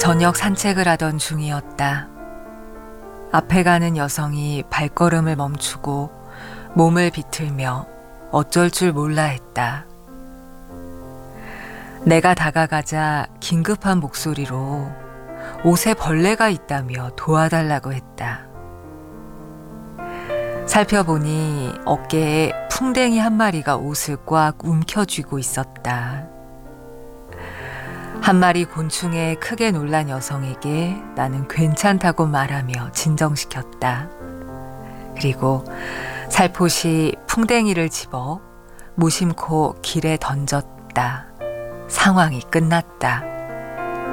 저녁 산책을 하던 중이었다. 앞에 가는 여성이 발걸음을 멈추고 몸을 비틀며 어쩔 줄 몰라 했다. 내가 다가가자 긴급한 목소리로 옷에 벌레가 있다며 도와달라고 했다. 살펴보니 어깨에 풍뎅이 한 마리가 옷을 꽉 움켜쥐고 있었다. 한 마리 곤충에 크게 놀란 여성에게 나는 괜찮다고 말하며 진정시켰다. 그리고 살포시 풍뎅이를 집어 무심코 길에 던졌다. 상황이 끝났다.